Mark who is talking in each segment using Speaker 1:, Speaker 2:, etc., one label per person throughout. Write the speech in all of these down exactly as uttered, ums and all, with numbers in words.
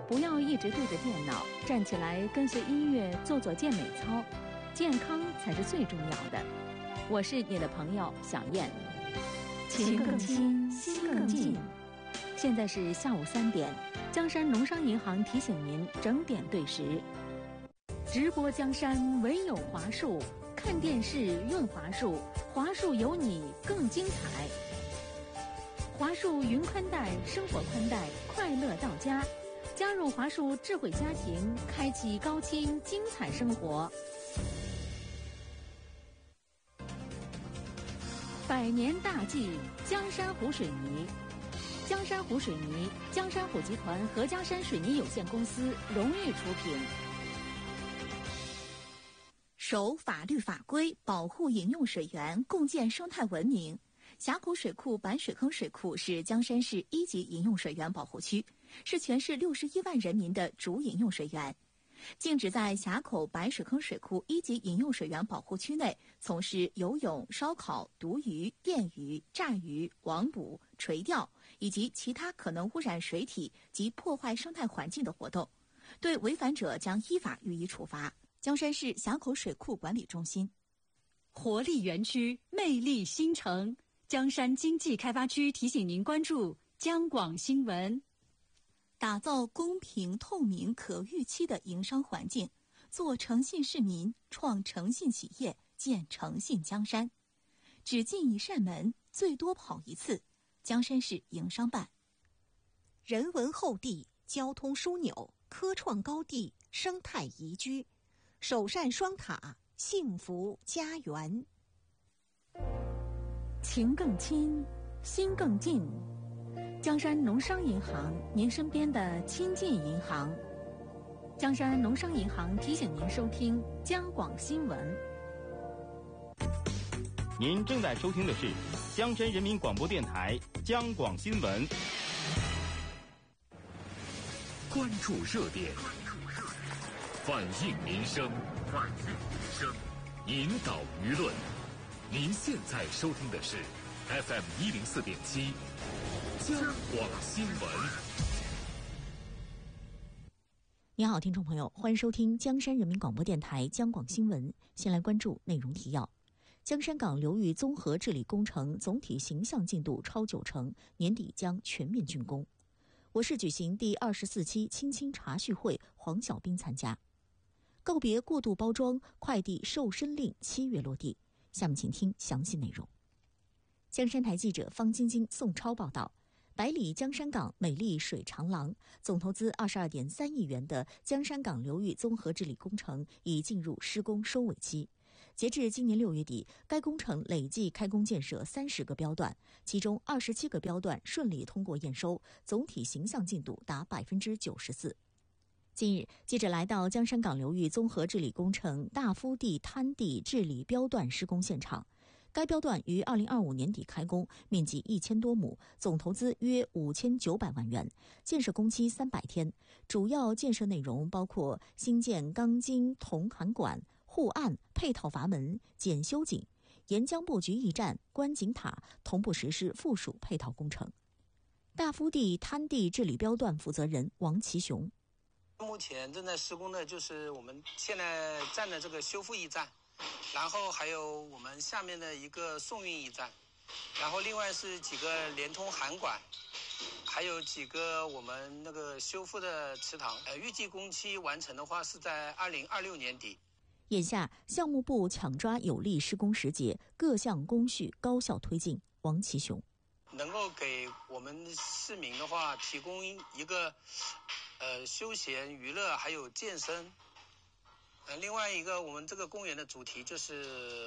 Speaker 1: 不要一直对着电脑，站起来跟随音乐做做健美操，健康才是最重要的。我是你的朋友小燕。情更亲，心更近。现在是下午三点，江山农商银行提醒您整点对时。直播江山唯有华数，看电视用华数，华数有你更精彩。华数云宽带，生活宽带，快乐到家。加入华数智慧家庭，开启高清精彩生活。百年大计，江山湖水泥。江山湖水泥，江山湖集团和江山水泥有限公司荣誉出品。
Speaker 2: 守法律法规，保护饮用水源，共建生态文明。峡口水库板水坑水库是江山市一级饮用水源保护区，是全市六十一万人民的主饮用水源。禁止在峡口白水坑水库一级饮用水源保护区内从事游泳、烧烤、毒鱼、电鱼、炸鱼、网捕、垂钓以及其他可能污染水体及破坏生态环境的活动，对违反者将依法予以处罚。江山市峡口水库管理中心。
Speaker 3: 活力园区，魅力新城，江山经济开发区提醒您关注江广新闻。
Speaker 2: 打造公平、透明、可预期的营商环境，做诚信市民，创诚信企业，建诚信江山。只进一扇门，最多跑一次。江山市营商办。
Speaker 4: 人文厚地，交通枢纽，科创高地，生态宜居，首善双塔，幸福家园。
Speaker 1: 情更亲，心更近。江山农商银行，您身边的亲近银行。江山农商银行提醒您收听江广新闻。
Speaker 5: 您正在收听的是江山人民广播电台江广新闻。
Speaker 6: 关注热点，反映民生，反映民生，引导舆论。您现在收听的是 F M 一零四点七。江广新闻。
Speaker 7: 你好，听众朋友，欢迎收听江山人民广播电台江广新闻。先来关注内容提要：江山港流域综合治理工程总体形象进度超九成，年底将全面竣工。我市举行第二十四期青青茶叙会，黄小兵参加。告别过度包装，快递瘦身令七月落地。下面请听详细内容。江山台记者方晶晶、宋超报道。百里江山港美丽水长廊，总投资二十二点三亿元的江山港流域综合治理工程已进入施工收尾期。截至今年六月底，该工程累计开工建设三十个标段，其中二十七个标段顺利通过验收，总体形象进度达百分之九十四。近日，记者来到江山港流域综合治理工程大夫地滩地治理标段施工现场。该标段于二零二五年底开工，面积一千多亩，总投资约五千九百万元，建设工期三百天。主要建设内容包括新建钢筋铜涵管、护岸、配套阀门、检修井、沿江布局驿站、观景塔，同步实施附属配套工程。大夫地滩地治理标段负责人王其雄：
Speaker 8: 目前正在施工的就是我们现在站的这个修复驿站。然后还有我们下面的一个送运驿站，然后另外是几个连通涵管，还有几个我们那个修复的池塘。呃，预计工期完成的话是在二零二六年底。
Speaker 7: 眼下，项目部抢抓有利施工时节，各项工序高效推进。王其雄：
Speaker 8: 能够给我们市民的话提供一个呃休闲娱乐还有健身。呃，另外一个，我们这个公园的主题就是，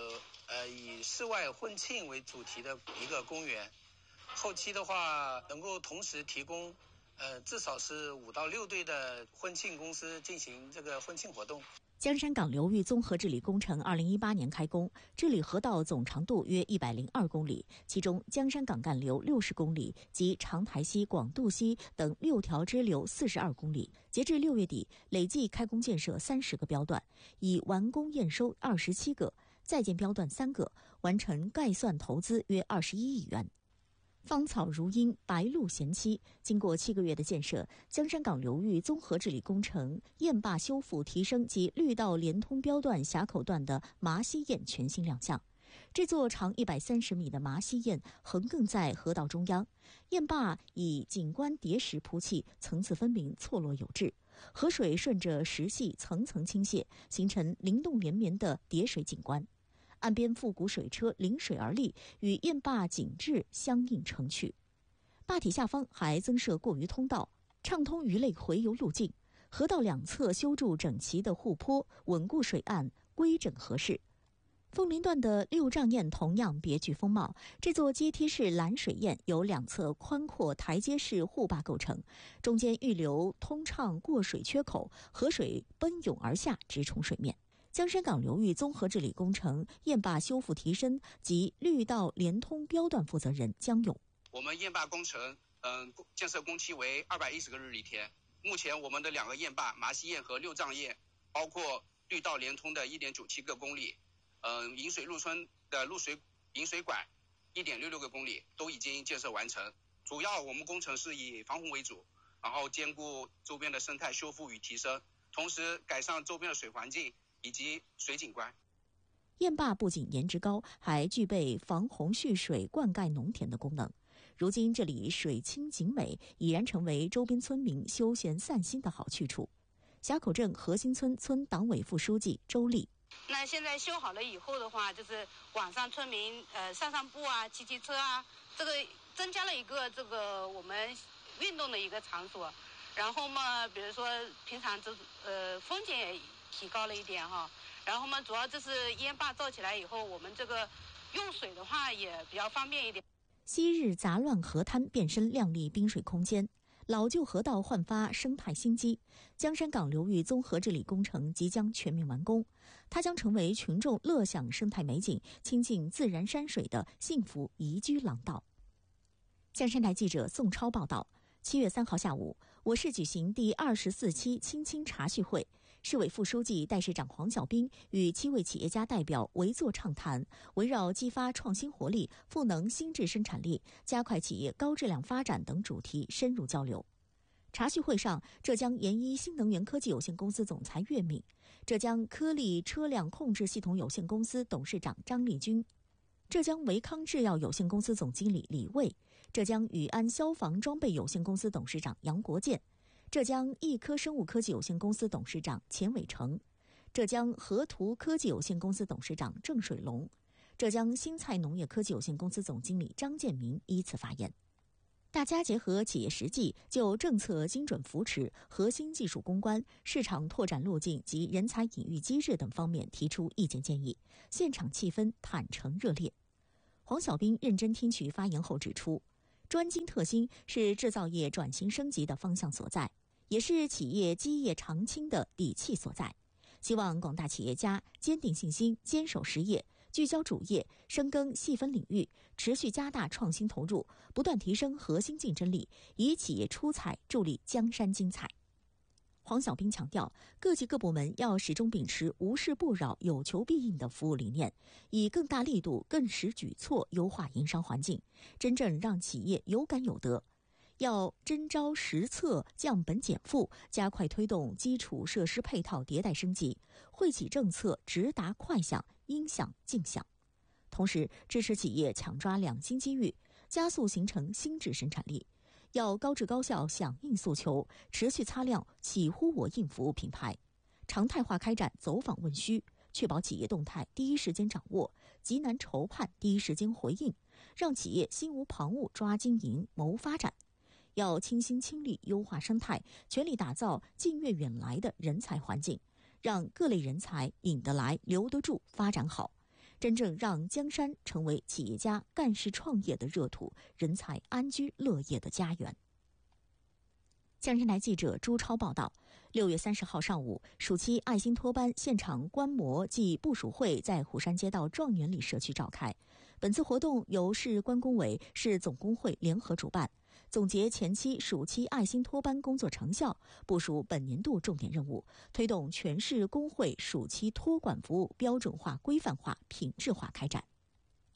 Speaker 8: 呃，以室外婚庆为主题的一个公园。后期的话，能够同时提供，呃，至少是五到六对的婚庆公司进行这个婚庆活动。
Speaker 7: 江山港流域综合治理工程二零一八年开工，治理河道总长度约一百零二公里，其中江山港干流六十公里及长台溪、广渡溪等六条支流四十二公里。截至六月底，累计开工建设三十个标段，已完工验收二十七个，在建标段三个，完成概算投资约二十一亿元。 芳草如茵，白鹭衔栖。经过七个月的建设，江山港流域综合治理工程堰坝修复提升及绿道连通标段峡口段的麻溪堰全新亮相。这座长一百三十米的麻溪堰横亘在河道中央，堰坝以景观叠石铺砌，层次分明，错落有致。河水顺着石隙层层倾泻，形成灵动连绵的叠水景观。岸边复古水车临水而立，与堰坝景致相映成趣。坝体下方还增设过鱼通道，畅通鱼类洄游路径。河道两侧修筑整齐的护坡，稳固水岸，规整合适。凤林段的六丈堰同样别具风貌，这座阶梯式拦水堰由两侧宽阔台阶式护坝构成，中间预留通畅过水缺口，河水奔涌而下，直冲水面。江山港流域综合治理工程堰坝修复提升及绿道连通标段负责人江勇：
Speaker 8: 我们堰坝工程，嗯、呃，建设工期为二百一十个日历天。目前我们的两个堰坝麻溪堰和六丈堰，包括绿道连通的一点九七个公里，嗯、呃，引水入村的入水引水管一点六六个公里都已经建设完成。主要我们工程是以防洪为主，然后兼顾周边的生态修复与提升，同时改善周边的水环境以及水景观。
Speaker 7: 堰坝不仅颜值高，还具备防洪蓄水、灌溉农田的功能。如今这里水清景美，已然成为周边村民休闲散心的好去处。峡口镇核心村村党委副书记周丽：
Speaker 9: 那现在修好了以后的话，就是晚上村民呃散散步啊、骑骑车啊，这个增加了一个这个我们运动的一个场所。然后嘛，比如说平常这呃风景也提高了一点哈。然后嘛，主要就是堰坝造起来以后，我们这个用水的话也比较方便一点。
Speaker 7: 昔日杂乱河滩变身亮丽滨水空间，老旧河道焕发生态新机。江山港流域综合治理工程即将全面完工，它将成为群众乐享生态美景、亲近自然山水的幸福宜居廊道。江山台记者宋超报道。七月三号下午，我市举行第二十四期青青茶叙会，市委副书记、代市长黄小兵与七位企业家代表围坐畅谈，围绕激发创新活力、赋能新质生产力、加快企业高质量发展等主题深入交流。茶叙会上，浙江研一新能源科技有限公司总裁岳敏、浙江科力车辆控制系统有限公司董事长张立军、浙江维康制药有限公司总经理李卫、浙江宇安消防装备有限公司董事长杨国建、浙江益科生物科技有限公司董事长钱伟成、浙江河图科技有限公司董事长郑水龙、浙江新菜农业科技有限公司总经理张建明依次发言。大家结合企业实际，就政策精准扶持、核心技术攻关、市场拓展路径及人才引育机制等方面提出意见建议，现场气氛坦诚热烈。黄小兵认真听取发言后指出，专精特新是制造业转型升级的方向所在，也是企业基业长青的底气所在。希望广大企业家坚定信心，坚守实业，聚焦主业，深耕细分领域，持续加大创新投入，不断提升核心竞争力，以企业出彩助力江山精彩。黄小兵强调，各级各部门要始终秉持无事不扰、有求必应的服务理念，以更大力度、更实举措优化营商环境，真正让企业有感有得。要真招实策，降本减负，加快推动基础设施配套迭代升级，惠企政策直达快响、应响尽响。同时，支持企业抢抓两新机遇，加速形成新质生产力。要高质高效响应诉求，持续擦亮企呼我应服务品牌，常态化开展走访问需，确保企业动态第一时间掌握，急难愁盼第一时间回应，让企业心无旁骛抓经营谋发展。要倾心倾力优化生态，全力打造近悦远来的人才环境，让各类人才引得来、留得住、发展好，真正让江山成为企业家干事创业的热土，人才安居乐业的家园。江山台记者朱超报道，六月三十号上午，暑期爱心托班现场观摩暨部署会在虎山街道状元里社区召开。本次活动由市关工委、市总工会联合主办，总结前期暑期爱心托班工作成效，部署本年度重点任务，推动全市工会暑期托管服务标准化、规范化、品质化开展。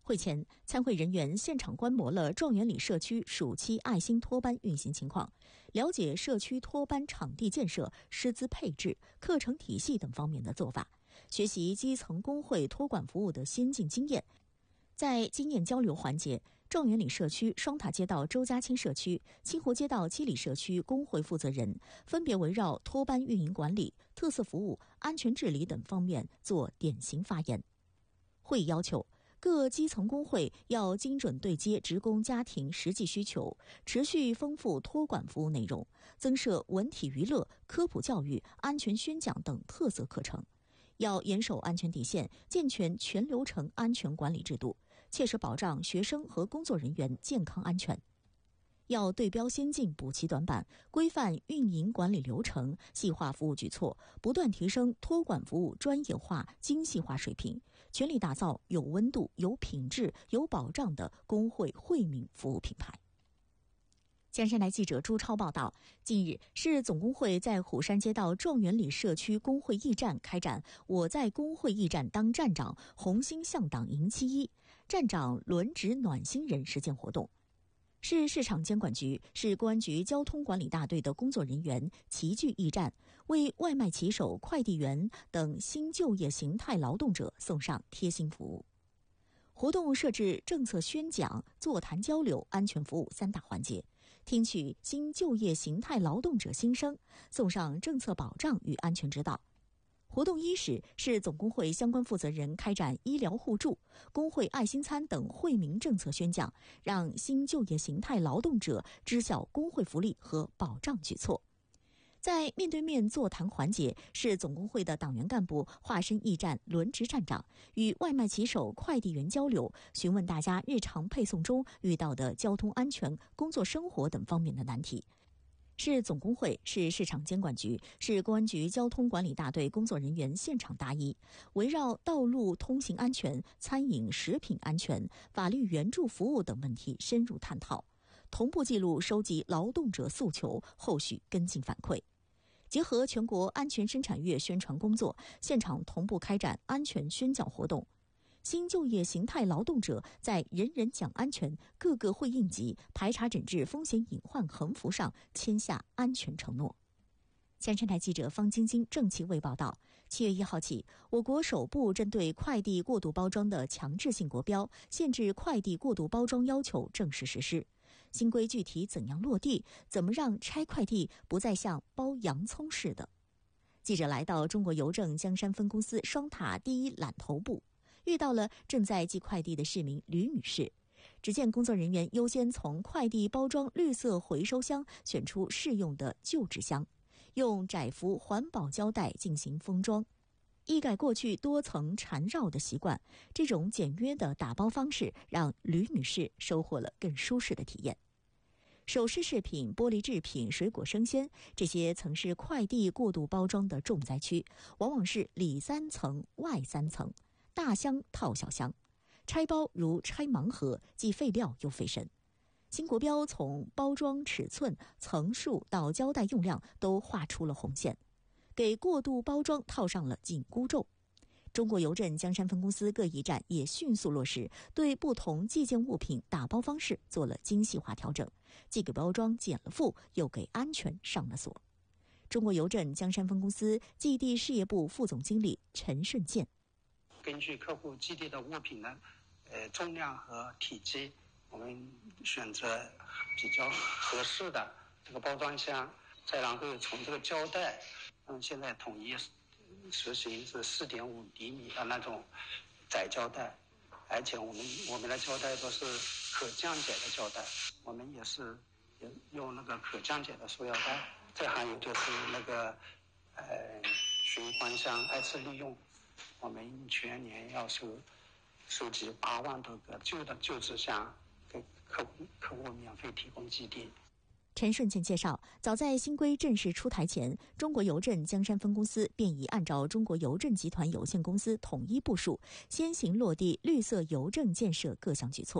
Speaker 7: 会前，参会人员现场观摩了状元里社区暑期爱心托班运行情况，了解社区托班场地建设、师资配置、课程体系等方面的做法，学习基层工会托管服务的先进经验。在经验交流环节，状元里社区双塔街道周家清社区、清湖街道七里社区工会负责人分别围绕托班运营管理、特色服务、安全治理等方面做典型发言。会议要求各基层工会要精准对接职工家庭实际需求，持续丰富托管服务内容，增设文体娱乐、科普教育、安全宣讲等特色课程。要严守安全底线，健全全流程安全管理制度，切实保障学生和工作人员健康安全。要对标先进，补齐短板，规范运营管理流程，细化服务举措，不断提升托管服务专业化、精细化水平，全力打造有温度、有品质、有保障的工会惠民服务品牌。江山台记者朱超报道，近日，市总工会在虎山街道状元里社区工会驿站开展“我在工会驿站当站长，红星向党迎七一”站长轮值暖心人实践活动。市市场监管局、市公安局交通管理大队的工作人员齐聚驿站，为外卖骑手、快递员等新就业形态劳动者送上贴心服务。活动设置政策宣讲、座谈交流、安全服务三大环节，听取新就业形态劳动者心声，送上政策保障与安全指导。活动伊始，市总工会相关负责人开展医疗互助、工会爱心餐等惠民政策宣讲，让新就业形态劳动者知晓工会福利和保障举措。在面对面座谈环节，市总工会的党员干部化身驿站轮值站长，与外卖骑手、快递员交流，询问大家日常配送中遇到的交通安全、工作生活等方面的难题。市总工会、市市场监管局、市公安局交通管理大队工作人员现场答疑，围绕道路通行安全、餐饮食品安全、法律援助服务等问题深入探讨，同步记录收集劳动者诉求，后续跟进反馈。结合全国安全生产月宣传工作，现场同步开展安全宣讲活动。新就业形态劳动者在人人讲安全、个个会应急、排查整治风险隐患横幅上签下安全承诺。江山台记者方晶晶、郑其卫报道，七月一号起，我国首部针对快递过度包装的强制性国标、限制快递过度包装要求正式实施。新规具体怎样落地？怎么让拆快递不再像包洋葱似的？记者来到中国邮政江山分公司双塔第一揽头部，遇到了正在寄快递的市民吕女士。只见工作人员优先从快递包装绿色回收箱选出适用的旧纸箱，用窄幅环保胶带进行封装，一改过去多层缠绕的习惯。这种简约的打包方式让吕女士收获了更舒适的体验。首饰饰品、玻璃制品、水果生鲜，这些曾是快递过度包装的重灾区，往往是里三层外三层，大箱套小箱，拆包如拆盲盒，既费料又费神。新国标从包装尺寸、层数到胶带用量都画出了红线，给过度包装套上了紧箍咒。中国邮政江山分公司各驿站也迅速落实，对不同寄件物品打包方式做了精细化调整，既给包装减了负，又给安全上了锁。中国邮政江山分公司寄递事业部副总经理陈顺健，
Speaker 8: 根据客户寄递的物品的呃重量和体积，我们选择比较合适的这个包装箱，再然后从这个胶带，嗯，现在统一实行是四点五厘米的那种窄胶带，而且我们我们的胶带都是可降解的胶带，我们也是用那个可降解的塑料袋。这还有就是那个呃循环箱二次利用，我们全年要收收集八万多个旧的旧纸箱，给客户客户免费提供寄递。
Speaker 7: 陈顺健介绍，早在新规正式出台前，中国邮政江山分公司便已按照中国邮政集团有限公司统一部署，先行落地绿色邮政建设各项举措。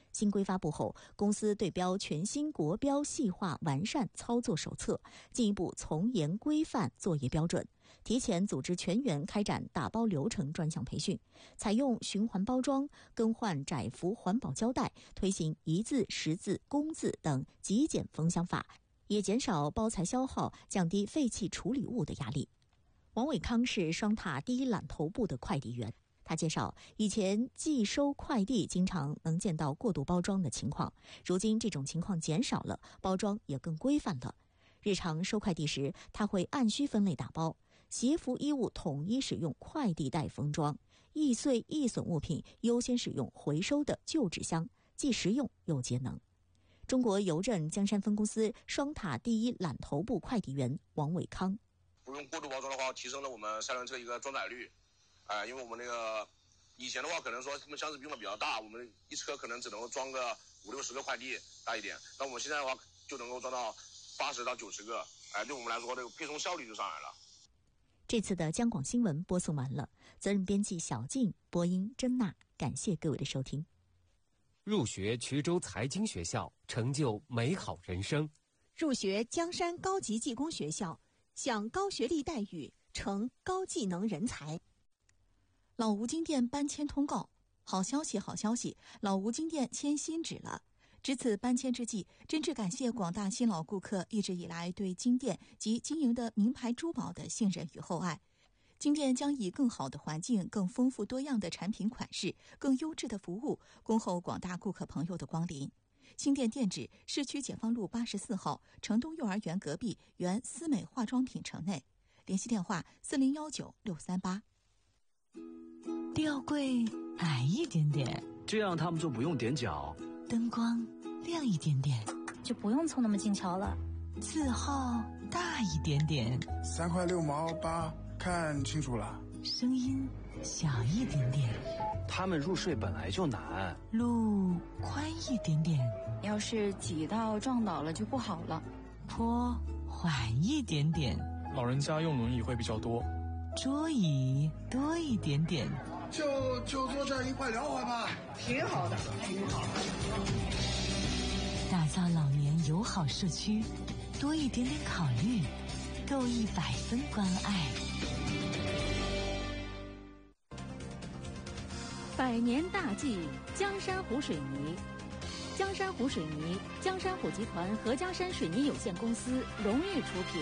Speaker 7: 新规发布后，公司对标全新国标细化完善操作手册，进一步从严规范作业标准，提前组织全员开展打包流程专项培训，采用循环包装、更换窄幅环保胶带，推行一字、十字、公字等极简封箱法，也减少包材消耗，降低废弃处理物的压力。王伟康是双塔第一揽头部的快递员。他介绍，以前寄收快递经常能见到过度包装的情况，如今这种情况减少了，包装也更规范了。日常收快递时，他会按需分类打包，鞋服衣物统一使用快递袋封装，易碎易损物品优先使用回收的旧纸箱，既实用又节能。中国邮政江山分公司双塔第一揽头部快递员王伟康：
Speaker 10: 不用过度包装的话，提升了我们三轮车一个装载率。哎、呃，因为我们那个以前的话，可能说他们箱子用的比较大，我们一车可能只能够装个五六十个快递大一点。那我们现在的话，就能够装到八十到九十个。哎、呃，对我们来说，这个配送效率就上来了。
Speaker 7: 这次的江广新闻播送完了，责任编辑小静，播音甄娜，感谢各位的收听。
Speaker 11: 入学衢州财经学校，成就美好人生；
Speaker 4: 入学江山高级技工学校，享高学历待遇，成高技能人才。
Speaker 2: 老吴金店搬迁通告，好消息好消息，老吴金店迁新址了。值此搬迁之际，真挚感谢广大新老顾客一直以来对金店及经营的名牌珠宝的信任与厚爱。金店将以更好的环境、更丰富多样的产品款式、更优质的服务，恭候广大顾客朋友的光临。新店店址：市区解放路八十四号城东幼儿园隔壁原思美化妆品城内。联系电话：四零幺九六三八。
Speaker 12: 吊柜矮一点点，
Speaker 13: 这样他们就不用踮脚。
Speaker 12: 灯光亮一点点，
Speaker 14: 就不用凑那么近瞧了。
Speaker 12: 字号大一点点，
Speaker 15: 三块六毛八，看清楚了。
Speaker 12: 声音小一点点，
Speaker 13: 他们入睡本来就难。
Speaker 12: 路宽一点点，
Speaker 14: 要是挤到撞倒了就不好了。
Speaker 12: 坡缓一点点，
Speaker 16: 老人家用轮椅会比较多。
Speaker 12: 桌椅多一点点，
Speaker 15: 就就坐这一块聊会吧，
Speaker 17: 挺好的，挺好的。
Speaker 12: 打造老年友好社区，多一点点考虑，够一百分关爱。
Speaker 1: 百年大计，江山湖水泥。江山湖水泥，江山湖集团和江山水泥有限公司荣誉出品。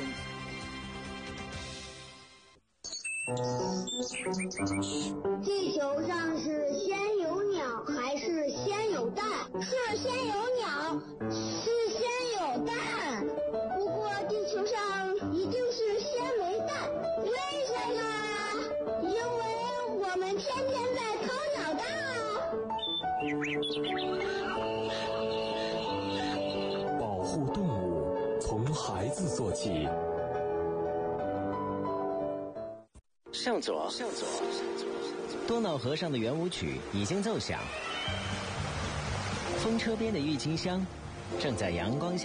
Speaker 18: 地球上是先有鸟还是先有蛋？是先有鸟，是先有蛋。不过地球上一定是先没蛋，为什么？因为我们天天在掏鸟蛋
Speaker 6: 啊！保护动物从孩子做起。
Speaker 19: 向左，向左，多瑙河上的圆舞曲已经奏响，风车边的郁金香正在阳光下